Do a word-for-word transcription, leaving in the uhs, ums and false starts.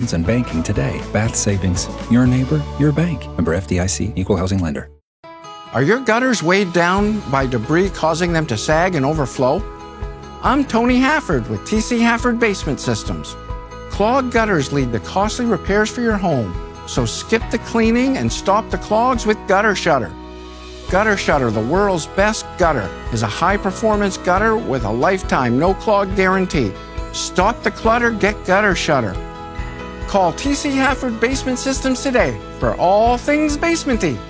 loans and banking today. Bath Savings. Your neighbor, your bank. Member F D I C, Equal Housing Lender. Are your gutters weighed down by debris causing them to sag and overflow? I'm Tony Hafford with T C Hafford Basement Systems. Clogged gutters lead to costly repairs for your home, so skip the cleaning and stop the clogs with Gutter Shutter. Gutter Shutter, the world's best gutter, is a high-performance gutter with a lifetime no-clog guarantee. Stop the clutter, get Gutter Shutter. Call T C Hafford Basement Systems today for all things basementy.